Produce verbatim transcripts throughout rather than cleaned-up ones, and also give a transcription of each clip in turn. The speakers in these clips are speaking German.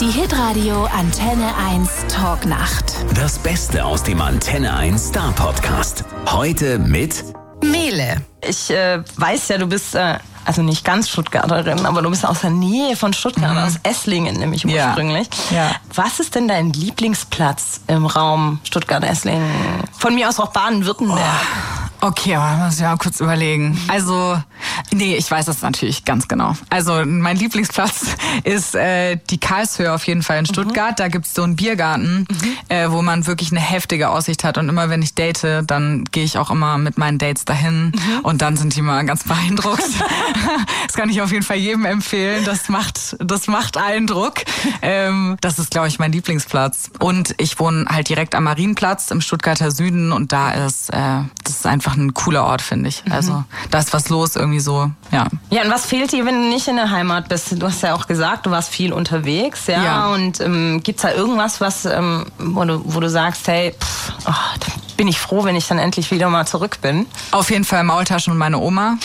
Die Hitradio Antenne eins Talknacht. Das Beste aus dem Antenne eins Star Podcast. Heute mit Mele. Ich äh, weiß ja, du bist, äh, also nicht ganz Stuttgarterin, aber du bist aus der Nähe von Stuttgart, mhm. aus Esslingen nämlich ursprünglich. Ja. Ja. Was ist denn dein Lieblingsplatz im Raum Stuttgart-Esslingen? Von mir aus auch Baden-Württemberg. Oh. Okay, aber muss ich mal kurz überlegen. Also, nee, ich weiß das natürlich ganz genau. Also, mein Lieblingsplatz ist äh, die Karlshöhe auf jeden Fall in Stuttgart. Mhm. Da gibt's so einen Biergarten, mhm. äh, wo man wirklich eine heftige Aussicht hat. Und immer wenn ich date, dann gehe ich auch immer mit meinen Dates dahin. Mhm. Und dann sind die mal ganz beeindruckt. Das kann ich auf jeden Fall jedem empfehlen. Das macht, das macht Eindruck. Ähm, das ist, glaube ich, mein Lieblingsplatz. Und ich wohne halt direkt am Marienplatz im Stuttgarter Süden. Und da ist, äh, das ist einfach ein cooler Ort, finde ich. Also da ist was los irgendwie so, ja. Ja, und was fehlt dir, wenn du nicht in der Heimat bist? Du hast ja auch gesagt, du warst viel unterwegs, ja. ja. Und ähm, gibt's da irgendwas, was, ähm, wo, du, wo du sagst, hey, pff, oh, da bin ich froh, wenn ich dann endlich wieder mal zurück bin? Auf jeden Fall Maultaschen und meine Oma.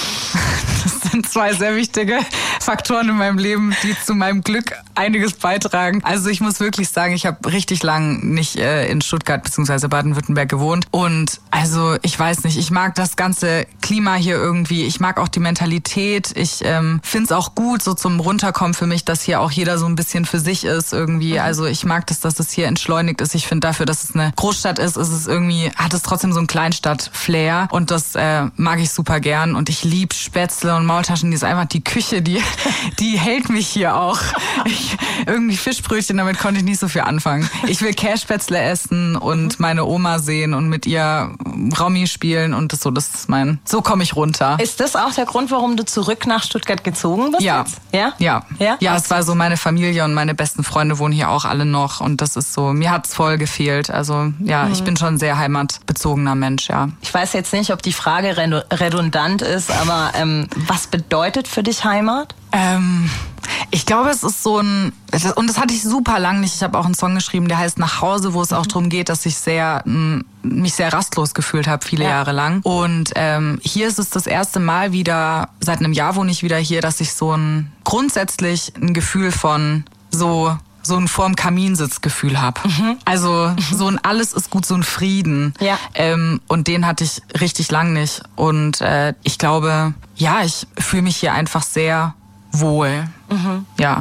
Das sind zwei sehr wichtige Faktoren in meinem Leben, die zu meinem Glück einiges beitragen. Also ich muss wirklich sagen, ich habe richtig lang nicht äh, in Stuttgart bzw. Baden-Württemberg gewohnt. Und also ich weiß nicht, ich mag das ganze Klima hier irgendwie. Ich mag auch die Mentalität. Ich ähm, finde es auch gut, so zum Runterkommen für mich, dass hier auch jeder so ein bisschen für sich ist irgendwie. Mhm. Also ich mag das, dass es hier entschleunigt ist. Ich finde dafür, dass es eine Großstadt ist, ist es irgendwie, hat es trotzdem so einen Kleinstadt-Flair. Und das äh, mag ich super gern. Und ich liebe Spätzle und Maultaschen. Die ist einfach die Küche, die, die hält mich hier auch. Ich, irgendwie Fischbrötchen, damit konnte ich nicht so viel anfangen. Ich will Kässpätzle essen und meine Oma sehen und mit ihr Raumi spielen und das so, das ist mein, so komme ich runter. Ist das auch der Grund, warum du zurück nach Stuttgart gezogen bist? Ja. Jetzt? Ja? Ja. Ja? Ja, es war so, meine Familie und meine besten Freunde wohnen hier auch alle noch und das ist so, mir hat's voll gefehlt. Also ja, mhm. ich bin schon ein sehr heimatbezogener Mensch, ja. Ich weiß jetzt nicht, ob die Frage redundant ist, aber ähm, was bedeutet für dich Heimat? Ähm, ich glaube, es ist so ein, und das hatte ich super lang nicht. Ich habe auch einen Song geschrieben, der heißt Nach Hause, wo es auch darum geht, dass ich sehr mich sehr rastlos gefühlt habe, viele ja. Jahre lang. Und ähm, hier ist es das erste Mal wieder, seit einem Jahr wohne ich wieder hier, dass ich so ein grundsätzlich ein Gefühl von so so ein vorm Kaminsitzgefühl habe. Mhm. Also so ein alles ist gut, so ein Frieden. Ja. Ähm, und den hatte ich richtig lang nicht. Und äh, ich glaube, ja, ich fühle mich hier einfach sehr wohl. Mhm. Ja.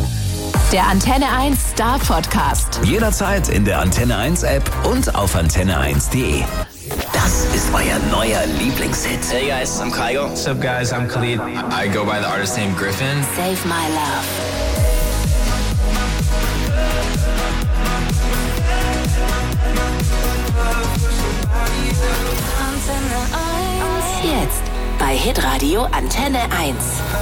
Der Antenne eins Star Podcast. Jederzeit in der Antenne eins App und auf antenne eins punkt de. Das ist euer neuer Lieblingshit. Hey guys, I'm Kygo. What's up guys, I'm Khalid. I go by the artist name Griffin. Save My Love. Jetzt bei Hitradio Antenne eins.